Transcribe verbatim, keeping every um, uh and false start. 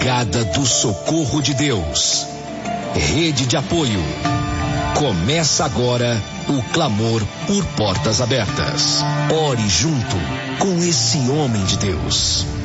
Brigada do Socorro de Deus. Rede de apoio. Começa agora o clamor por portas abertas. Ore junto com esse homem de Deus.